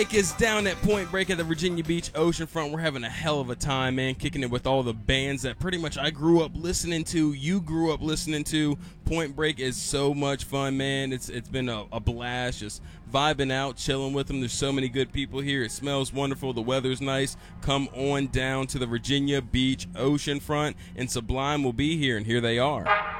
Break is down at Point Break at the Virginia Beach oceanfront. We're having a hell of a time, man, kicking it with all the bands that pretty much I grew up listening to, you grew up listening to. Point Break is so much fun, man. It's been a blast, just vibing out, chilling with them. There's so many good people here. It smells wonderful. The weather's nice. Come on down to the Virginia Beach oceanfront, and Sublime will be here, and here they are.